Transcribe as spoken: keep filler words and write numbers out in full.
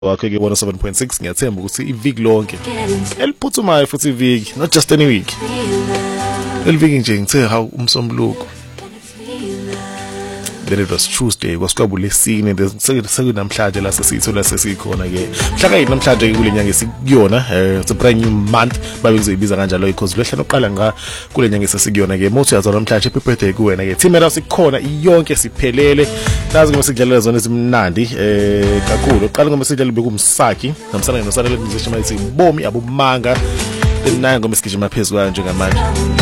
wakhe ke one oh seven point six ngiyathemba ukuthi iviki lonke eliphuthumayo futhi iviki not just any week eliviki nje ngithe ha umsombuluko. Then it was Tuesday kwasikwabulesine sekunamhlanje la sesithola sesikhona ke mhla kayi namhlanje kule nyanga esikuyona it's a brand new month babe kuzoyibiza kanjalo because lwehlelo oqala nga kule nyanga esesikuyona ke mothi yazona namhlanje happy birthday kuwena ke team era sikhona iyonke siphelele nazi ngoma sidlalela zona ezimnandi eh kakhulu oqala ngoma sidlalela bekumsaki namsana nosana lekusishima ithi bomi abumanga enanga ngoma sikijima phezulu kanje ngamanje.